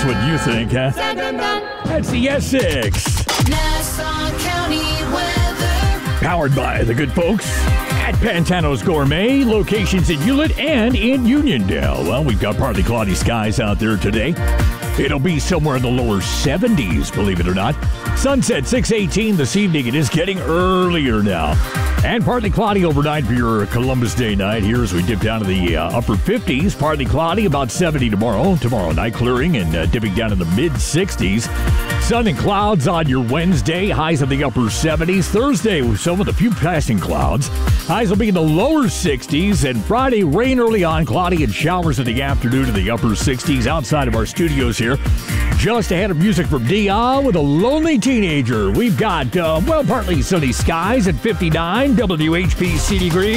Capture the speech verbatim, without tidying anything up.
That's what you think, huh? That's the Essex. Nassau County weather. Powered by the good folks at Pantano's Gourmet, locations in Hewlett and in Uniondale. Well, we've got partly cloudy skies out there today. It'll be somewhere in the lower seventies, believe it or not. Sunset six eighteen this evening. It is getting earlier now. And partly cloudy overnight for your Columbus Day night here as we dip down to the uh, upper fifties. Partly cloudy, about seventy tomorrow. Tomorrow night clearing and uh, dipping down to the mid sixties. Sun and clouds on your Wednesday. Highs in the upper seventies. Thursday with some with a few passing clouds. Highs will be in the lower sixties. And Friday, rain early on, cloudy and showers in the afternoon in the upper sixties. Outside of our studios here, just ahead of music from Dion with a lonely teenager. We've got, uh, well, partly sunny skies at fifty-nine. W H P C D Green.